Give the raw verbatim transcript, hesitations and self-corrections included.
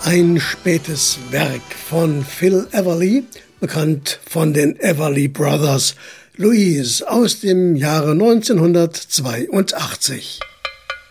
Ein spätes Werk von Phil Everly, bekannt von den Everly Brothers, Louise aus dem Jahre neunzehnhundertzweiundachtzig.